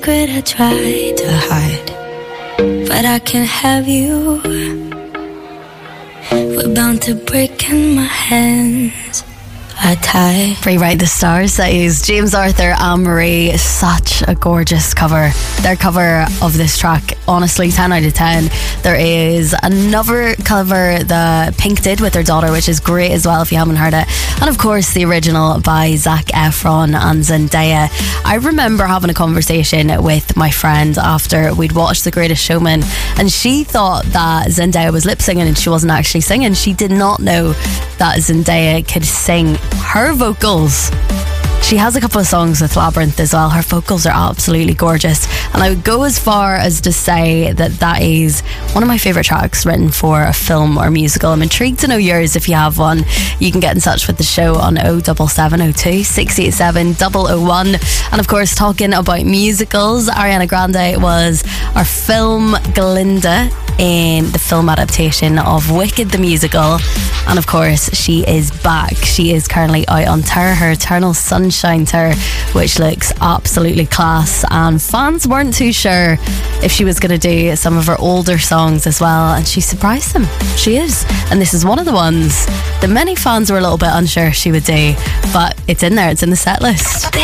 secret I try to hide, but I can't have you. We're bound to break in my hands. I tie. Rewrite the Stars, that is James Arthur and Marie. Such a gorgeous cover. Their cover of this track, honestly, 10 out of 10. There is another cover that Pink did with their daughter, which is great as well if you haven't heard it. And of course the original by Zac Efron and Zendaya. I remember having a conversation with my friend after we'd watched The Greatest Showman, and she thought that Zendaya was lip singing and she wasn't actually singing. She did not know that Zendaya could sing her vocals. She has a couple of songs with Labyrinth as well. Her vocals are absolutely gorgeous, and I would go as far as to say that that is one of my favourite tracks written for a film or musical. I'm intrigued to know yours. If you have one, you can get in touch with the show on 07702 687 001. And of course, talking about musicals, Ariana Grande was our film Glinda in the film adaptation of Wicked the musical, and of course she is back. She is currently out on tour, her Eternal Sunshine tour, which looks absolutely class, and fans weren't too sure if she was going to do some of her older songs as well, and she surprised them. She is, and this is one of the ones that many fans were a little bit unsure she would do, but it's in there, it's in the set list.